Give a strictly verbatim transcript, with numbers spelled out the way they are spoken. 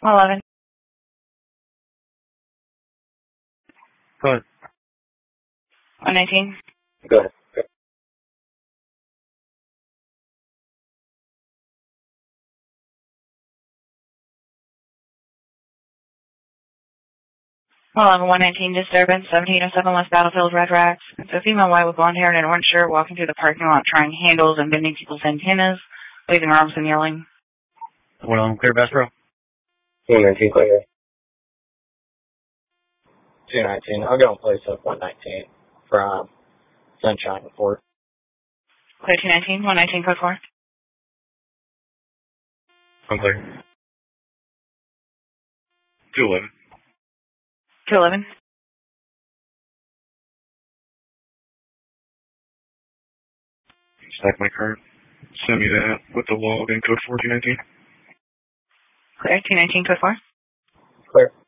eleven. Go ahead. one nineteen. Go ahead. eleven one nineteen disturbance, seventeen oh seven West Battlefield, Red Racks. It's a female white with blonde hair and an orange shirt walking through the parking lot trying handles and bending people's antennas, waving her arms and yelling. one eleven clear, Bass Pro. one nineteen clear. two nineteen. I'll go and place up one nineteen from Sunshine and Fort. Clear two nineteen, one nineteen code four. I'm clear. two eleven. two eleven. Stack my card. Send me that with the log and code four two nineteen. Clear two nineteen code four. Clear.